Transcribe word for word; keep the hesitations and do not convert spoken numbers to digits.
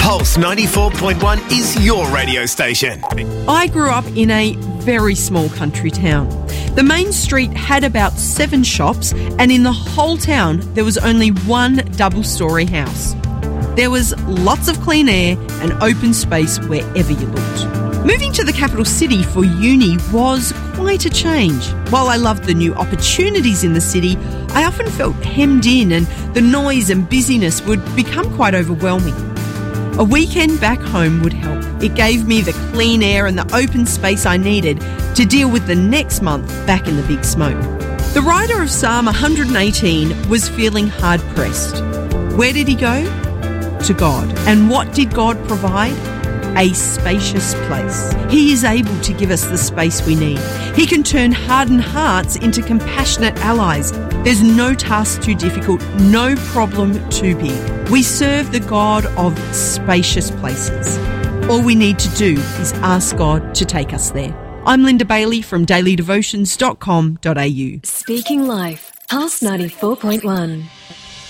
Pulse ninety-four point one is your radio station. I grew up in a very small country town. The main street had about seven shops, and in the whole town there was only one double-storey house. There was lots of clean air and open space wherever you looked. Moving to the capital city for uni was quite a change. While I loved the new opportunities in the city, I often felt hemmed in and the noise and busyness would become quite overwhelming. A weekend back home would help. It gave me the clean air and the open space I needed to deal with the next month back in the big smoke. The writer of Psalm one eighteen was feeling hard-pressed. Where did he go? To God. And what did God provide? A spacious place. He is able to give us the space we need. He can turn hardened hearts into compassionate allies. There's no task too difficult, no problem too big. We serve the God of spacious places. All we need to do is ask God to take us there. I'm Linda Bailey from daily devotions dot com dot a u. Speaking Life, Pulse ninety-four point one.